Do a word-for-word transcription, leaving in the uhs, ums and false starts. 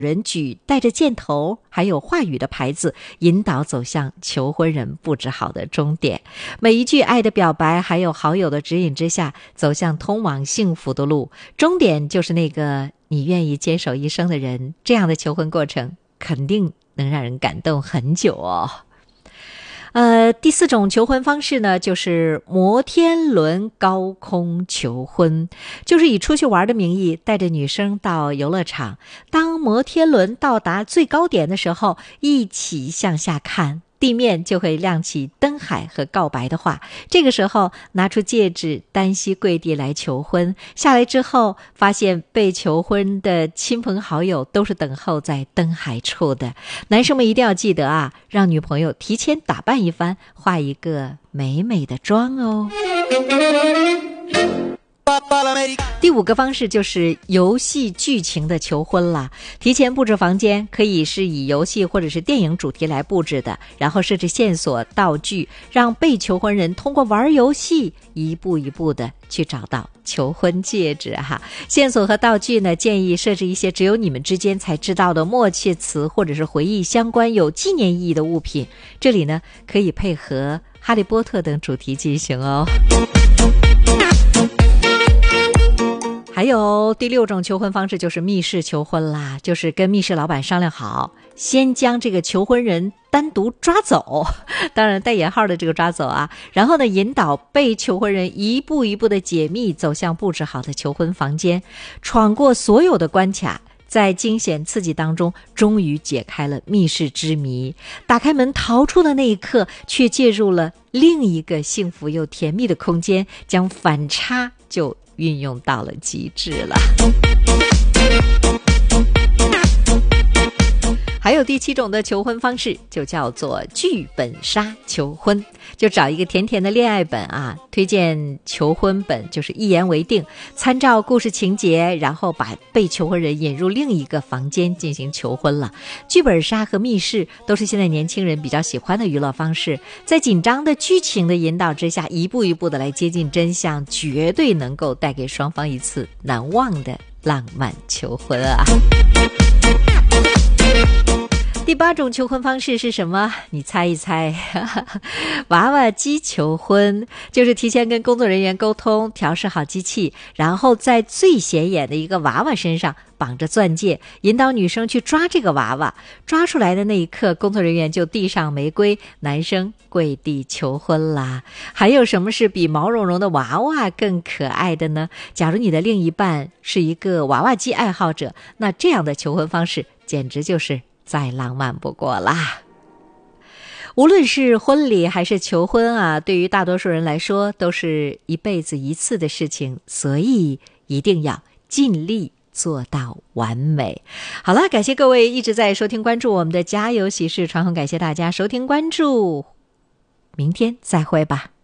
人举带着箭头还有话语的牌子，引导走向求婚人布置好的终点。每一句爱的表白还有好友的指引之下，走向通往幸福的路，终点就是那个你愿意坚守一生的人。这样的求婚过程肯定能让人感动很久哦。呃，第四种求婚方式呢，就是摩天轮高空求婚，就是以出去玩的名义带着女生到游乐场，当摩天轮到达最高点的时候，一起向下看，地面就会亮起灯海和告白的话。这个时候拿出戒指，单膝跪地来求婚。下来之后，发现被求婚的亲朋好友都是等候在灯海处的。男生们一定要记得啊，让女朋友提前打扮一番，化一个美美的妆哦。第五个方式就是游戏剧情的求婚啦。提前布置房间，可以是以游戏或者是电影主题来布置的，然后设置线索道具，让被求婚人通过玩游戏一步一步的去找到求婚戒指哈。线索和道具呢，建议设置一些只有你们之间才知道的默契词，或者是回忆相关有纪念意义的物品。这里呢，可以配合哈利波特等主题进行哦。还有第六种求婚方式就是密室求婚啦，就是跟密室老板商量好，先将这个求婚人单独抓走，当然带引号的这个抓走啊，然后呢引导被求婚人一步一步的解密，走向布置好的求婚房间，闯过所有的关卡，在惊险刺激当中终于解开了密室之谜。打开门逃出的那一刻，却介入了另一个幸福又甜蜜的空间，将反差就运用到了极致了。还有第七种的求婚方式，就叫做剧本杀求婚，就找一个甜甜的恋爱本啊，推荐求婚本就是一言为定，参照故事情节，然后把被求婚人引入另一个房间进行求婚了。剧本杀和密室都是现在年轻人比较喜欢的娱乐方式，在紧张的剧情的引导之下，一步一步的来接近真相，绝对能够带给双方一次难忘的浪漫求婚啊。第八种求婚方式是什么？你猜一猜。娃娃机求婚，就是提前跟工作人员沟通，调试好机器，然后在最显眼的一个娃娃身上绑着钻戒，引导女生去抓这个娃娃。抓出来的那一刻，工作人员就递上玫瑰，男生跪地求婚啦。还有什么是比毛茸茸的娃娃更可爱的呢？假如你的另一半是一个娃娃机爱好者，那这样的求婚方式简直就是再浪漫不过啦。无论是婚礼还是求婚啊，对于大多数人来说都是一辈子一次的事情，所以一定要尽力做到完美。好了，感谢各位一直在收听关注我们的家有喜事传红，感谢大家收听关注，明天再会吧。